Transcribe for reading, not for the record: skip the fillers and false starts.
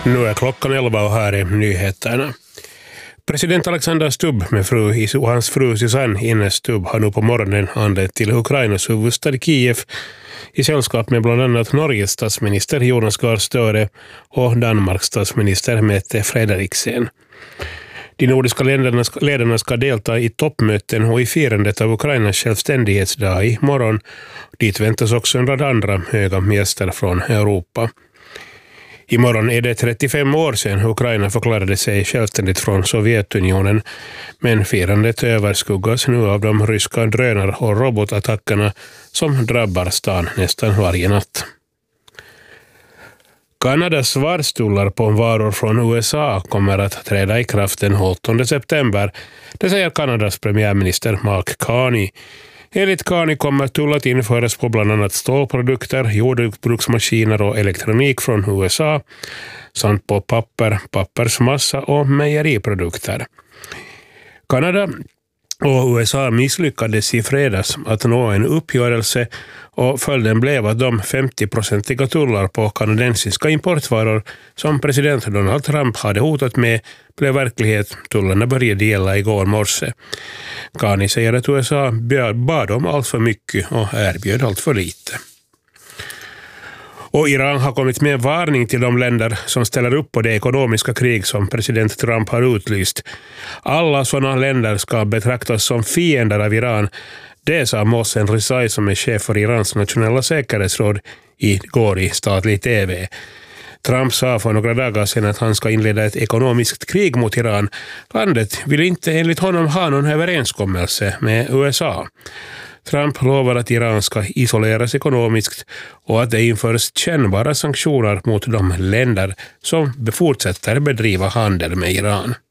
Nu är klockan 11 och här är nyheterna. President Alexander Stubb och hans fru Susanne Ines Stubb har nu på morgonen anlänt till Ukrainas huvudstad Kiev i sällskap med bland annat Norges statsminister Jonas Gahr Støre och Danmarks statsminister Mette Frederiksen. De nordiska ledarna ska delta i toppmöten och i firandet av Ukrainas självständighetsdag i morgon. Dit väntas också en rad andra höga gäster från Europa. Imorgon är det 35 år sedan Ukraina förklarade sig självständigt från Sovjetunionen, men firandet överskuggas nu av de ryska drönar- och robotattackerna som drabbar stan nästan varje natt. Kanadas svarstullar på varor från USA kommer att träda i kraft den 8 september, det säger Kanadas premiärminister Mark Carney. Enligt Carney kommer tull att införas på bland annat stålprodukter, jordbruksmaskiner och elektronik från USA samt på papper, pappersmassa och mejeriprodukter. Kanada och USA misslyckades i fredags att nå en uppgörelse och följden blev att de 50-procentiga tullar på kanadensiska importvaror som president Donald Trump hade hotat med blev verklighet. Tullarna började gälla igår morse. Carney säger att USA bad om allt för mycket och erbjöd allt för lite. Och Iran har kommit med varning till de länder som ställer upp på det ekonomiska krig som president Trump har utlyst. Alla sådana länder ska betraktas som fiender av Iran. Det sa Mohsen Rizai som är chef för Irans nationella säkerhetsråd igår i statlig tv. Trump sa för några dagar sedan att han ska inleda ett ekonomiskt krig mot Iran. Landet vill inte enligt honom ha någon överenskommelse med USA. Trump lovar att Iran ska isoleras ekonomiskt och att det införs kännbara sanktioner mot de länder som fortsätter bedriva handel med Iran.